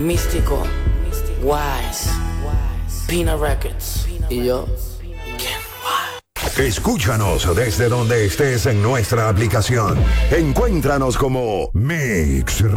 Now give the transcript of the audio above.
Místico, Wise, Pina Records. Y yo, Escúchanos desde donde estés en nuestra aplicación. Encuéntranos como Mix